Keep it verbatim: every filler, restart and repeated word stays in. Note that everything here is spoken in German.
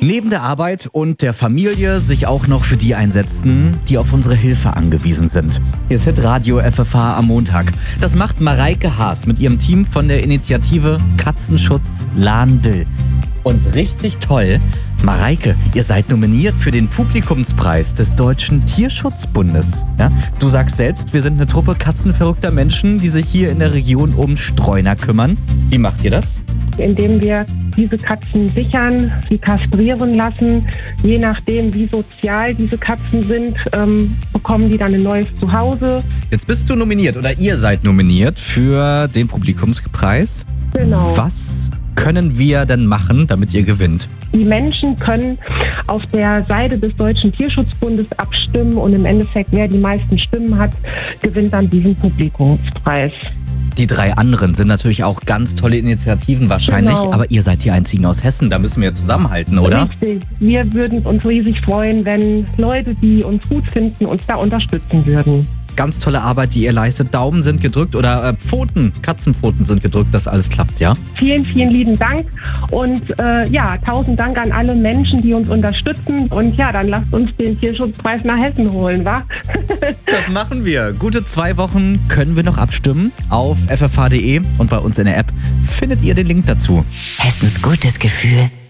Neben der Arbeit und der Familie sich auch noch für die einsetzen, die auf unsere Hilfe angewiesen sind. Hier ist Hitradio F F H am Montag. Das macht Mareike Haas mit ihrem Team von der Initiative Katzenschutz Lahn-Dill. Und richtig toll, Mareike, ihr seid nominiert für den Publikumspreis des Deutschen Tierschutzbundes. Ja? Du sagst selbst, wir sind eine Truppe katzenverrückter Menschen, die sich hier in der Region um Streuner kümmern. Wie macht ihr das? Indem wir diese Katzen sichern, sie kastrieren lassen. Je nachdem, wie sozial diese Katzen sind, ähm, bekommen die dann ein neues Zuhause. Jetzt bist du nominiert oder ihr seid nominiert für den Publikumspreis. Genau. Was können wir denn machen, damit ihr gewinnt? Die Menschen können auf der Seite des Deutschen Tierschutzbundes abstimmen und im Endeffekt, wer die meisten Stimmen hat, gewinnt dann diesen Publikumspreis. Die drei anderen sind natürlich auch ganz tolle Initiativen wahrscheinlich, Genau. aber ihr seid die einzigen aus Hessen, da müssen wir zusammenhalten, oder? Richtig. Wir würden uns riesig freuen, wenn Leute, die uns gut finden, uns da unterstützen würden. Ganz tolle Arbeit, die ihr leistet. Daumen sind gedrückt oder äh, Pfoten, Katzenpfoten sind gedrückt, dass alles klappt, ja? Vielen, vielen lieben Dank und äh, ja, tausend Dank an alle Menschen, die uns unterstützen und ja, dann lasst uns den Tierschutzpreis nach Hessen holen, wa? Das machen wir. Gute zwei Wochen können wir noch abstimmen. Auf f f h punkt d e und bei uns in der App findet ihr den Link dazu. Hessens gutes Gefühl.